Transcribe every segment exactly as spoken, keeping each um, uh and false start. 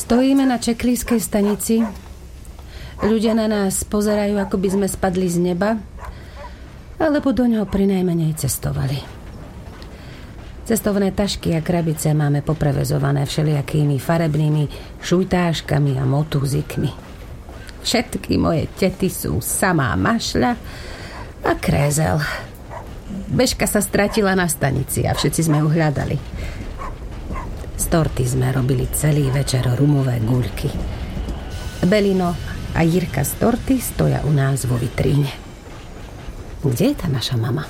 Stojíme na čeklískej stanici. Ľudia na nás pozerajú, ako by sme spadli z neba, alebo do ňoho prinajmenej cestovali. Cestovné tašky a krabice máme poprevezované všelijakými farebnými šujtáškami a motúzikmi. Všetky moje tety sú samá mašľa a krézel. Bežka sa stratila na stanici a všetci sme ju hľadali. Z torty sme robili celý večer rumové guľky. Belino a Jirka z torty stoja u nás vo vitríne. Kde je tá naša mama?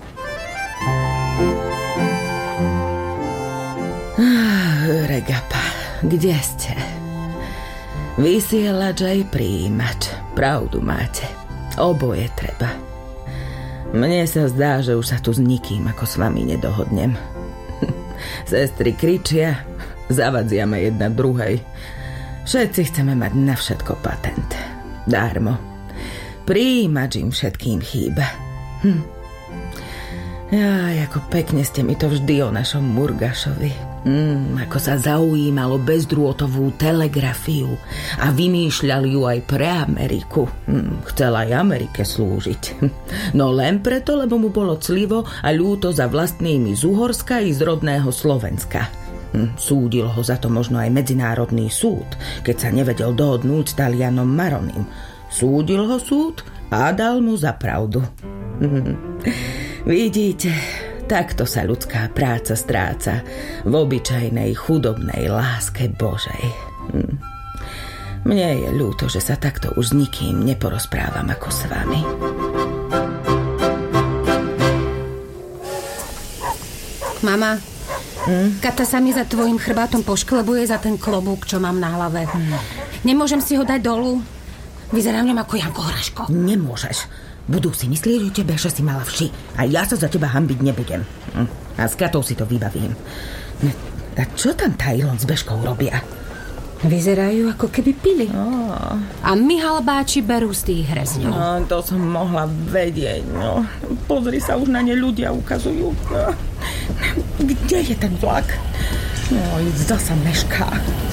Regapa, kde ste? Vysielač aj prijímač. Pravdu máte. Oboje treba. Mne sa zdá, že už sa tu s nikým ako s vami nedohodnem. Sestry kričia, zavadziame jedna druhej. Všetci chceme mať na všetko patent. Dármo. Prijímač im všetkým chýba. Hm. Jaj, ako pekne ste mi to vždy o našom Murgašovi. Mm, ako sa zaujímalo bezdrôtovú telegrafiu a vymýšľal ju aj pre Ameriku. Mm, chcel aj Amerike slúžiť. No len preto, lebo mu bolo clivo a ľúto za vlastnými z Uhorska i z rodného Slovenska. Hm, súdil ho za to možno aj Medzinárodný súd, keď sa nevedel dohodnúť s Talianom Maronim. Súdil ho súd a dal mu za pravdu. Hm. Vidíte, takto sa ľudská práca stráca v obyčajnej chudobnej láske Božej. Hm. Mne je ľúto, že sa takto už s nikým neporozprávam ako s vami. Mama, hm? Kata sa mi za tvojim chrbátom pošklebuje za ten klobúk, čo mám na hlave. Hm. Nemôžem si ho dať dolu? Vyzerám ňom ako Janko Hraško. Nemôžeš. Budú si myslieť o tebe, že si mala vši. A ja sa za teba hanbiť nebudem. A s Katou si to vybavím. A čo tam tá Ilon s Bežkou robia? Vyzerajú, ako keby pili. Oh. A my halbáči berú z tých hrezňov. No, to som mohla vedieť. No. Pozri sa, už na ne ľudia ukazujú. No. Kde je ten vlak? No, zasa mešká.